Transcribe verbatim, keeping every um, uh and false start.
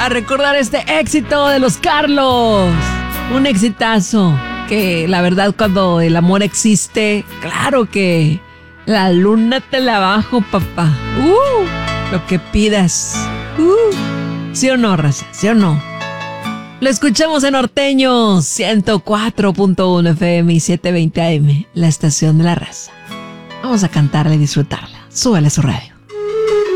a recordar este éxito de los Carlos. Un exitazo que la verdad cuando el amor existe, claro que la luna te la bajo, papá. Uh, lo que pidas. Uh, ¿sí o no, raza? ¿Sí o no? Lo escuchamos en Norteño ciento cuatro punto uno F M y setecientos veinte A M, la estación de la raza. Vamos a cantarla y disfrutarla. Súbale a su radio.